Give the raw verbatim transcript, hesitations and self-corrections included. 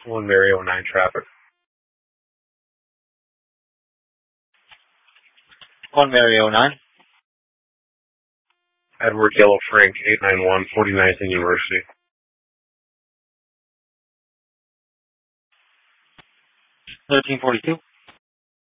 one Mary oh nine traffic. one Mary oh nine. Edward Yellow Frank, eight nine one, forty-ninth and University. thirteen forty-two.